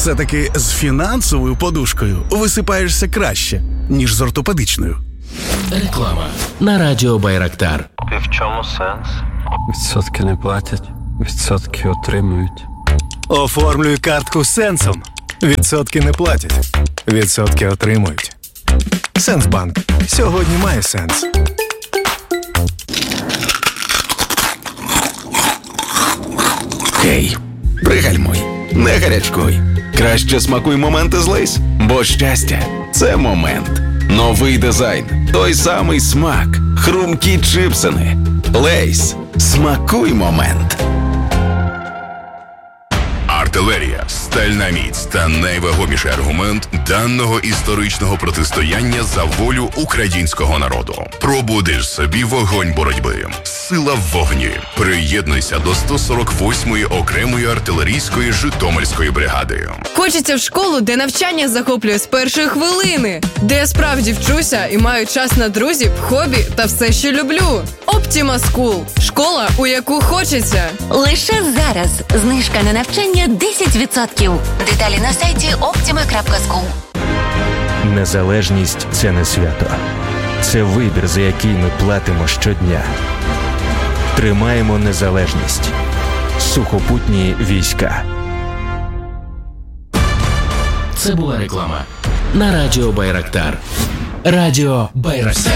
Все-таки з фінансовою подушкою висипаєшся краще, ніж з ортопедичною. Реклама на радіо Байрактар. І в чому сенс? Відсотки не платять, відсотки отримують. Оформлюй картку Сенсом. Відсотки не платять, відсотки отримують. Сенсбанк. Сьогодні має сенс. Гей, пригальмуй, не гарячкуй. Краще смакуй моменти з Лейс, бо щастя – це момент. Новий дизайн, той самий смак, хрумкі чипсини. Лейс. Смакуй момент. Артилерія, стальна міць та найвагоміший аргумент даного історичного протистояння за волю українського народу. Пробудиш собі вогонь боротьби. Сила в вогні. Приєднуйся до 148-ї окремої артилерійської Житомирської бригади. Хочеться в школу, де навчання захоплює з першої хвилини, де я справді вчуся і маю час на друзів, хобі та все, що люблю. Optima School – школа, у яку хочеться. Лише зараз знижка на навчання 10%. Деталі на сайті optima.school. Незалежність – це не свято. Це вибір, за який ми платимо щодня. Тримаємо незалежність. Сухопутні війська. Це була реклама на радіо Байрактар. Радіо Байрактар.